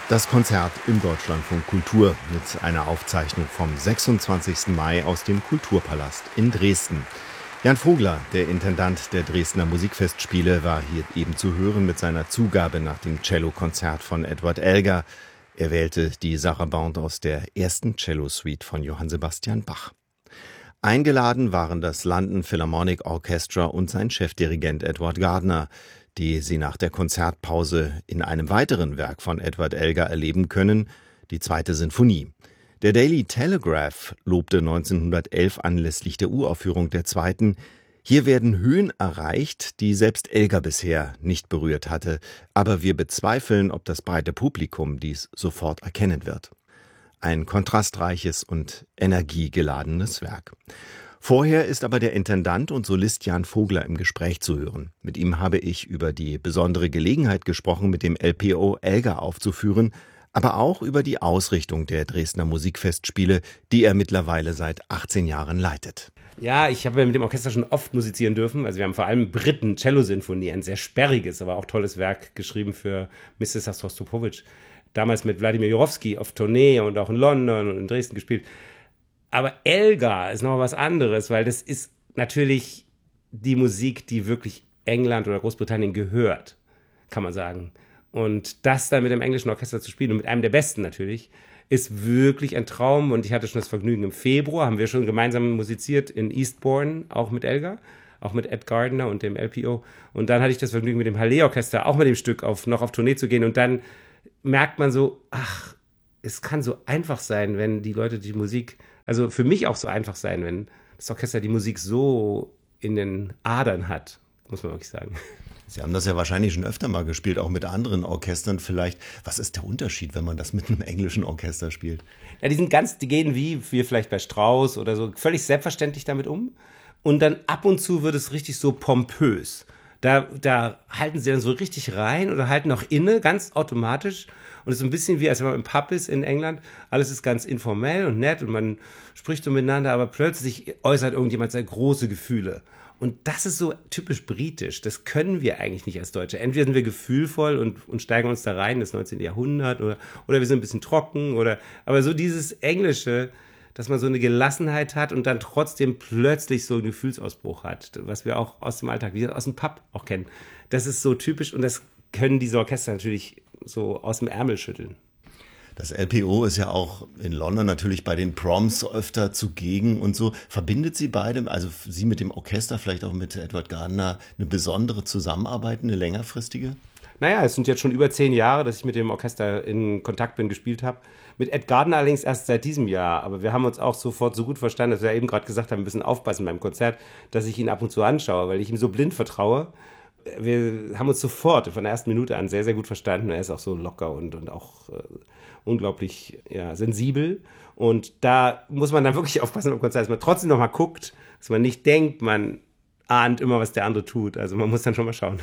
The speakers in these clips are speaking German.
Das Konzert im Deutschlandfunk Kultur mit einer Aufzeichnung vom 26. Mai aus dem Kulturpalast in Dresden. Jan Vogler, der Intendant der Dresdner Musikfestspiele, war hier eben zu hören mit seiner Zugabe nach dem Cellokonzert von Edward Elgar. Er wählte die Sarabande aus der ersten Cello-Suite von Johann Sebastian Bach. Eingeladen waren das London Philharmonic Orchestra und sein Chefdirigent Edward Gardner, die sie nach der Konzertpause in einem weiteren Werk von Edward Elgar erleben können, die zweite Sinfonie. Der Daily Telegraph lobte 1911 anlässlich der Uraufführung der zweiten: Hier werden Höhen erreicht, die selbst Elgar bisher nicht berührt hatte, aber wir bezweifeln, ob das breite Publikum dies sofort erkennen wird. Ein kontrastreiches und energiegeladenes Werk. Vorher ist aber der Intendant und Solist Jan Vogler im Gespräch zu hören. Mit ihm habe ich über die besondere Gelegenheit gesprochen, mit dem LPO Elgar aufzuführen, aber auch über die Ausrichtung der Dresdner Musikfestspiele, die er mittlerweile seit 18 Jahren leitet. Ja, ich habe mit dem Orchester schon oft musizieren dürfen. Also wir haben vor allem Britten Cello-Sinfonie, ein sehr sperriges, aber auch tolles Werk geschrieben für Mrs. Rostropowitsch. Damals mit Wladimir Jurowski auf Tournee und auch in London und in Dresden gespielt. Aber Elgar ist noch was anderes, weil das ist natürlich die Musik, die wirklich England oder Großbritannien gehört, kann man sagen. Und das dann mit dem englischen Orchester zu spielen und mit einem der Besten natürlich, ist wirklich ein Traum. Und ich hatte schon das Vergnügen, im Februar haben wir schon gemeinsam musiziert in Eastbourne, auch mit Elgar, auch mit Ed Gardner und dem LPO. Und dann hatte ich das Vergnügen, mit dem Halle-Orchester auch mit dem Stück noch auf Tournee zu gehen. Und dann merkt man so, ach, es kann so einfach sein, wenn die Leute die Musik, also für mich auch so einfach sein, wenn das Orchester die Musik so in den Adern hat, muss man wirklich sagen. Sie haben das ja wahrscheinlich schon öfter mal gespielt, auch mit anderen Orchestern vielleicht. Was ist der Unterschied, wenn man das mit einem englischen Orchester spielt? Ja, die gehen wie wir vielleicht bei Strauss oder so, völlig selbstverständlich damit um. Und dann ab und zu wird es richtig so pompös. Da halten sie dann so richtig rein oder halten auch inne, ganz automatisch. Und es ist ein bisschen wie, als wenn man im Pub ist in England. Alles ist ganz informell und nett und man spricht so miteinander, aber plötzlich äußert irgendjemand seine große Gefühle. Und das ist so typisch britisch. Das können wir eigentlich nicht als Deutsche. Entweder sind wir gefühlvoll und steigen uns da rein, das 19. Jahrhundert, oder wir sind ein bisschen trocken, aber so dieses Englische, dass man so eine Gelassenheit hat und dann trotzdem plötzlich so einen Gefühlsausbruch hat, was wir auch aus dem Alltag, wie aus dem Pub auch kennen. Das ist so typisch und das können diese Orchester natürlich so aus dem Ärmel schütteln. Das LPO ist ja auch in London natürlich bei den Proms öfter zugegen und so. Verbindet Sie beide, also Sie mit dem Orchester, vielleicht auch mit Edward Gardner, eine besondere Zusammenarbeit, eine längerfristige? Naja, es sind jetzt schon über 10 Jahre, dass ich mit dem Orchester in Kontakt bin, gespielt habe. Mit Ed Gardner allerdings erst seit diesem Jahr. Aber wir haben uns auch sofort so gut verstanden, dass wir eben gerade gesagt haben, wir müssen aufpassen beim Konzert, dass ich ihn ab und zu anschaue, weil ich ihm so blind vertraue. Wir haben uns sofort von der ersten Minute an sehr, sehr gut verstanden. Er ist auch so locker und auch unglaublich sensibel. Und da muss man dann wirklich aufpassen beim Konzert, dass man trotzdem noch mal guckt, dass man nicht denkt, man ahnt immer, was der andere tut. Also man muss dann schon mal schauen.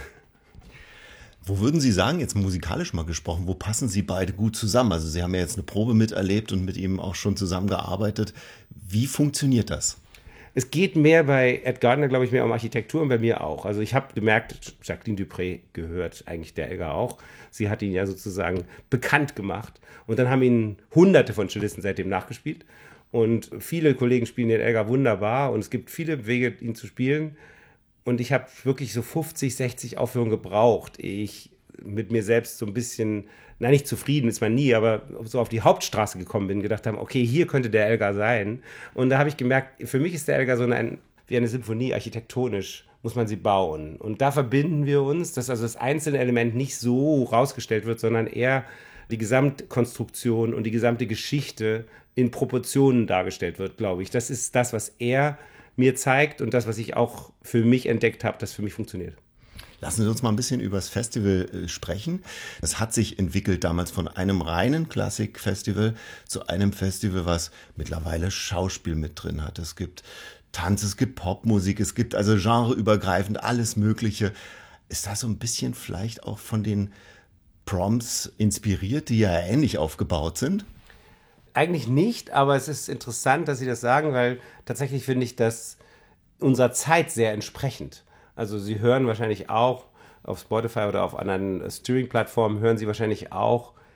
Wo würden Sie sagen, jetzt musikalisch mal gesprochen, wo passen Sie beide gut zusammen? Also Sie haben ja jetzt eine Probe miterlebt und mit ihm auch schon zusammengearbeitet. Wie funktioniert das? Es geht mehr bei Ed Gardner, glaube ich, mehr um Architektur und bei mir auch. Also ich habe gemerkt, Jacqueline Dupré gehört eigentlich der Elgar auch. Sie hat ihn ja sozusagen bekannt gemacht. Und dann haben ihn Hunderte von Cellisten seitdem nachgespielt. Und viele Kollegen spielen den Elgar wunderbar. Und es gibt viele Wege, ihn zu spielen. Und ich habe wirklich so 50, 60 Aufführungen gebraucht, ehe ich mit mir selbst so ein bisschen, nicht zufrieden ist man nie, aber so auf die Hauptstraße gekommen bin, gedacht haben, okay, hier könnte der Elgar sein. Und da habe ich gemerkt, für mich ist der Elgar so wie eine Symphonie, architektonisch muss man sie bauen. Und da verbinden wir uns, dass also das einzelne Element nicht so rausgestellt wird, sondern eher die Gesamtkonstruktion und die gesamte Geschichte in Proportionen dargestellt wird, glaube ich. Das ist das, was er mir zeigt und das, was ich auch für mich entdeckt habe, das für mich funktioniert. Lassen Sie uns mal ein bisschen über das Festival sprechen. Das hat sich entwickelt damals von einem reinen Klassikfestival zu einem Festival, was mittlerweile Schauspiel mit drin hat. Es gibt Tanz, es gibt Popmusik, es gibt also genreübergreifend alles Mögliche. Ist das so ein bisschen vielleicht auch von den Proms inspiriert, die ja ähnlich aufgebaut sind? Eigentlich nicht, aber es ist interessant, dass Sie das sagen, weil tatsächlich finde ich das unserer Zeit sehr entsprechend. Also Sie hören wahrscheinlich auch auf Spotify oder auf anderen Streaming-Plattformen, hören Sie wahrscheinlich auch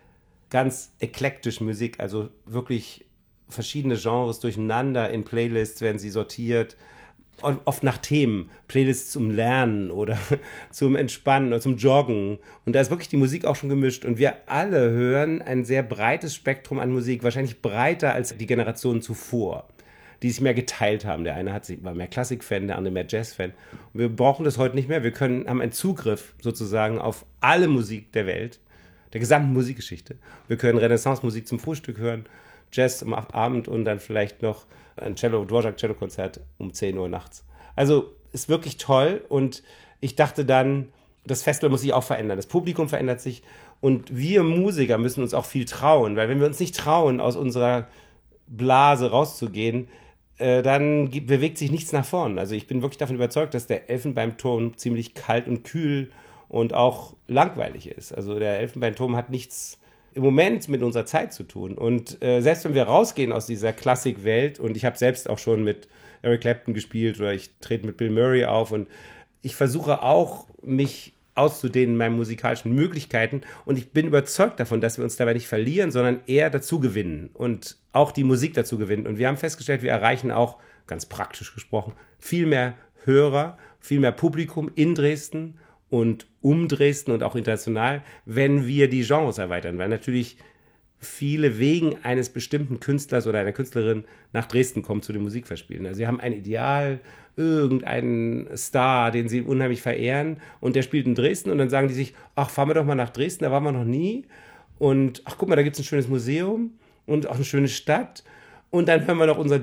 ganz eklektisch Musik, also wirklich verschiedene Genres durcheinander. In Playlists werden sie sortiert, oft nach Themen, Playlists zum Lernen oder zum Entspannen oder zum Joggen. Und da ist wirklich die Musik auch schon gemischt. Und wir alle hören ein sehr breites Spektrum an Musik, wahrscheinlich breiter als die Generationen zuvor, die sich mehr geteilt haben. Der eine war mehr Klassik-Fan, der andere mehr Jazz-Fan. Und wir brauchen das heute nicht mehr. Wir haben einen Zugriff sozusagen auf alle Musik der Welt, der gesamten Musikgeschichte. Wir können Renaissance-Musik zum Frühstück hören, Jazz am Abend und dann vielleicht noch ein Dvorak-Cello-Konzert um 10 Uhr nachts. Also ist wirklich toll und ich dachte dann, das Festival muss sich auch verändern, das Publikum verändert sich und wir Musiker müssen uns auch viel trauen, weil wenn wir uns nicht trauen, aus unserer Blase rauszugehen, dann bewegt sich nichts nach vorn. Also ich bin wirklich davon überzeugt, dass der Elfenbeinturm ziemlich kalt und kühl und auch langweilig ist. Also der Elfenbeinturm hat nichts im Moment mit unserer Zeit zu tun. Und selbst wenn wir rausgehen aus dieser Klassikwelt, und ich habe selbst auch schon mit Eric Clapton gespielt oder ich trete mit Bill Murray auf und ich versuche auch, mich auszudehnen in meinen musikalischen Möglichkeiten und ich bin überzeugt davon, dass wir uns dabei nicht verlieren, sondern eher dazu gewinnen und auch die Musik dazu gewinnen. Und wir haben festgestellt, wir erreichen auch, ganz praktisch gesprochen, viel mehr Hörer, viel mehr Publikum in Dresden und um Dresden und auch international, wenn wir die Genres erweitern, weil natürlich viele wegen eines bestimmten Künstlers oder einer Künstlerin nach Dresden kommen zu den Musikfestspielen. Also sie haben ein Ideal, irgendeinen Star, den sie unheimlich verehren und der spielt in Dresden und dann sagen die sich, ach, fahren wir doch mal nach Dresden, da waren wir noch nie und ach, guck mal, da gibt es ein schönes Museum und auch eine schöne Stadt und dann hören wir noch unser